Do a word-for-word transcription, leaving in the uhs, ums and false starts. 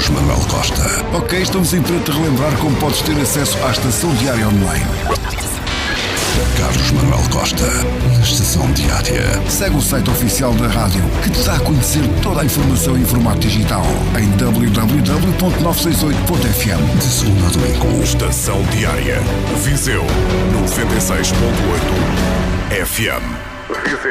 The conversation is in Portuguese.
Carlos Manuel Costa. Ok, estamos em para te relembrar como podes ter acesso à Estação Diária Online. Carlos Manuel Costa, na Estação Diária. Segue o site oficial da rádio, que te dá a conhecer toda a informação em formato digital em w w w ponto novecentos e sessenta e oito ponto f m. De segunda a domingo. Estação Diária. Viseu noventa e seis ponto oito F M.